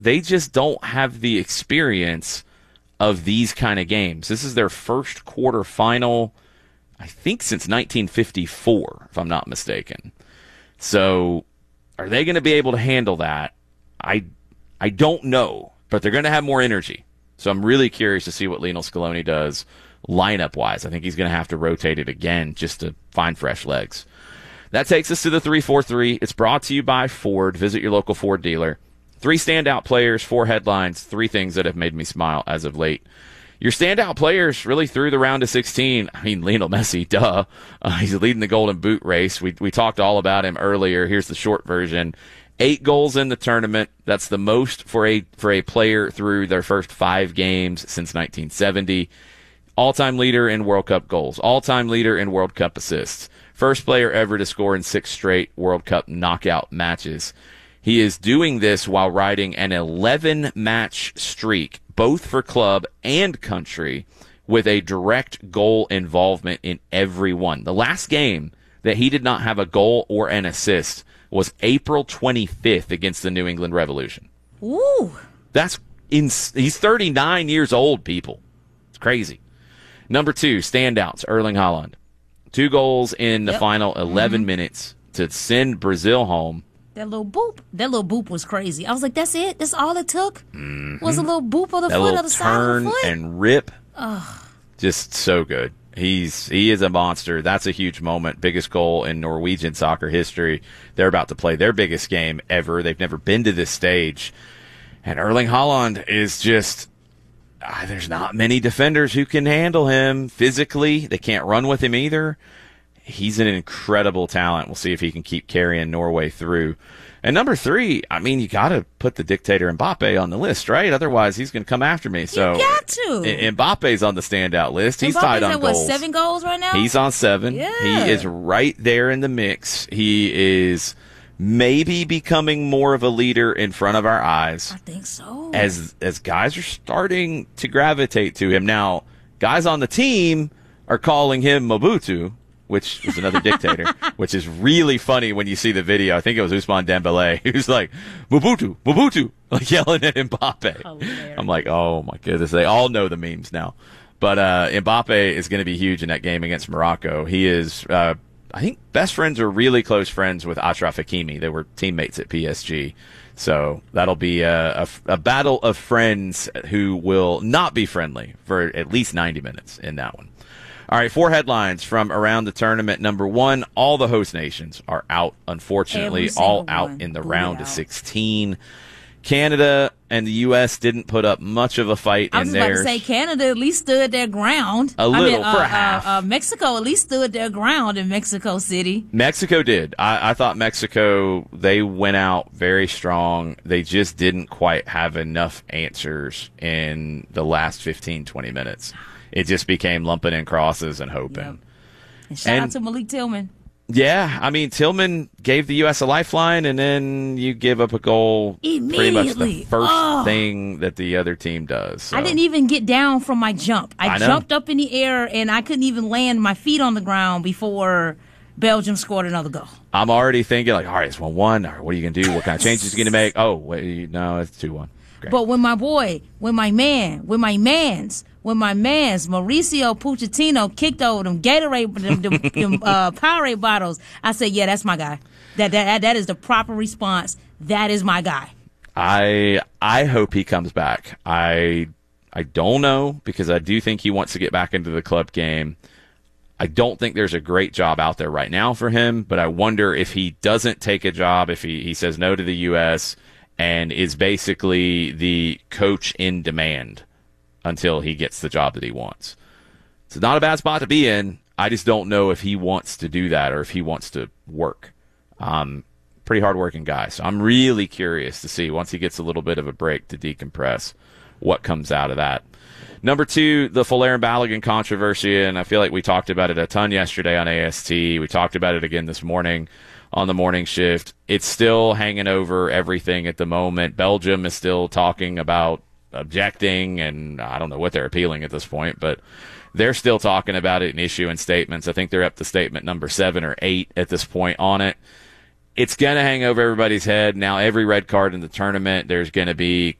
they just don't have the experience of these kind of games. This is their first quarterfinal, I think, since 1954, if I'm not mistaken. So are they going to be able to handle that? I don't know, but they're going to have more energy. So I'm really curious to see what Lionel Scaloni does lineup-wise. I think he's going to have to rotate it again just to find fresh legs. That takes us to the 3-4-3. It's brought to you by Ford. Visit your local Ford dealer. 3 standout players, 4 headlines, 3 things that have made me smile as of late. Your standout players really through the round of 16. I mean, Lionel Messi, duh. He's leading the Golden Boot race. We talked all about him earlier. Here's the short version. 8 goals in the tournament. That's the most for a player through their first 5 games since 1970. All-time leader in World Cup goals. All-time leader in World Cup assists. First player ever to score in 6 straight World Cup knockout matches. He is doing this while riding an 11-match streak, both for club and country, with a direct goal involvement in every one. The last game that he did not have a goal or an assist was April 25th against the New England Revolution. Ooh. He's 39 years old, people. It's crazy. Number 2, standouts, Erling Haaland. 2 goals in the final 11 minutes to send Brazil home. That little boop was crazy. I was like, that's it? That's all it took? Was a little boop of the foot of the side of the foot? And rip. Just so good. He is a monster. That's a huge moment. Biggest goal in Norwegian soccer history. They're about to play their biggest game ever. They've never been to this stage. And Erling Haaland is just... there's not many defenders who can handle him physically. They can't run with him either. He's an incredible talent. We'll see if he can keep carrying Norway through. And number 3, I mean, you got to put the dictator Mbappe on the list, right? Otherwise, he's going to come after me. So you got to. Mbappe's on the standout list. He's tied on goals. 7 goals right now? He's on 7. Yeah. He is right there in the mix. He is maybe becoming more of a leader in front of our eyes. I think so. As guys are starting to gravitate to him. Now, guys on the team are calling him Mobutu, which was another dictator, which is really funny when you see the video. I think it was Ousmane Dembele who's like, Mobutu, like yelling at Mbappe. Hilarious. I'm like, oh my goodness. They all know the memes now. But Mbappe is going to be huge in that game against Morocco. He is, I think, best friends or really close friends with Achraf Hakimi. They were teammates at PSG. So that'll be a battle of friends who will not be friendly for at least 90 minutes in that one. All right, 4 headlines from around the tournament. Number 1, all the host nations are out, unfortunately, all out in the round of 16. Canada and the U.S. didn't put up much of a fight in theirs. I was about to say Canada at least stood their ground. For half. Mexico at least stood their ground in Mexico City. Mexico did. I thought Mexico, they went out very strong. They just didn't quite have enough answers in the last 15, 20 minutes. It just became lumping in crosses and hoping. Yep. And shout out to Malik Tillman. Yeah, I mean, Tillman gave the U.S. a lifeline, and then you give up a goal pretty much the first thing that the other team does. So. I didn't even get down from my jump. I jumped up in the air, and I couldn't even land my feet on the ground before Belgium scored another goal. I'm already thinking, like, all right, it's 1-1. All right, what are you going to do? What kind of changes are you going to make? Oh, wait, no, it's 2-1. Great. But when my mans, Mauricio Pochettino kicked over them Gatorade, them Powerade bottles, I said, yeah, that's my guy. That is the proper response. That is my guy. I hope he comes back. I don't know, because I do think he wants to get back into the club game. I don't think there's a great job out there right now for him, but I wonder if he doesn't take a job, if he says no to the U.S., and is basically the coach in demand until he gets the job that he wants. It's not a bad spot to be in. I just don't know if he wants to do that or if he wants to work. Pretty hard-working guy, so I'm really curious to see, once he gets a little bit of a break to decompress, what comes out of that. Number 2, the Folarin Balogun controversy, and I feel like we talked about it a ton yesterday on AST. We talked about it again this morning on the morning shift. It's still hanging over everything at the moment. Belgium is still talking about objecting, and I don't know what they're appealing at this point, but they're still talking about it and issuing statements. I think they're up to statement number 7 or 8 at this point on it. it's going to hang over everybody's head. Now, every red card in the tournament, there's going to be